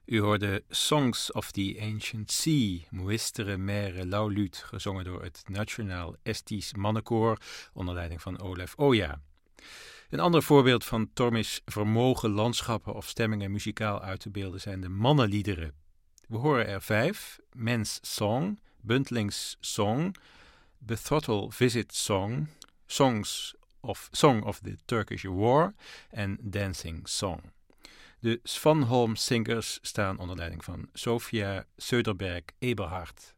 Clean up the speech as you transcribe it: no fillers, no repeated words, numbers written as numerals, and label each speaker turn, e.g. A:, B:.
A: U hoorde Songs of the Ancient Sea, Muistere Mere Lauluut, gezongen door het Nationaal Estisch Mannenkoor onder leiding van Olaf Oja. Een ander voorbeeld van Tormis vermogen landschappen of stemmingen muzikaal uit te beelden zijn de mannenliederen. We horen er 5: Men's Song, Buntling's Song, Betrothal Visit Song, Song of the Turkish War en Dancing Song. De Svanholm Singers staan onder leiding van Sofia Söderberg-Eberhard.